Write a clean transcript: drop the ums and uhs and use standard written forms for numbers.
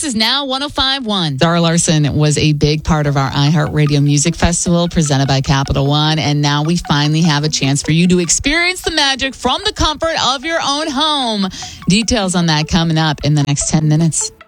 This is Now 105.1. Zara Larsson was a big part of our iHeartRadio Music Festival presented by Capital One. And now we finally have a chance for you to experience the magic from the comfort of your own home. Details on that coming up in the next 10 minutes.